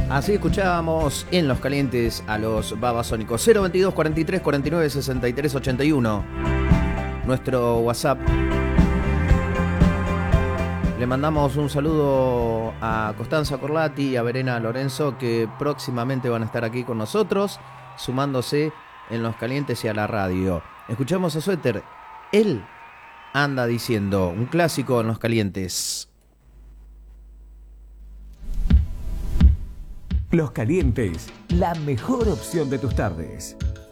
Así escuchábamos en Los Calientes a los Babasónicos. 022 43 49 63 81. Nuestro WhatsApp. Le mandamos un saludo a Costanza Corlati y a Verena Lorenzo, que próximamente van a estar aquí con nosotros, sumándose en Los Calientes y a la radio. Escuchamos a Suéter. Él anda diciendo, un clásico en Los Calientes. Los Calientes, la mejor opción de tus tardes.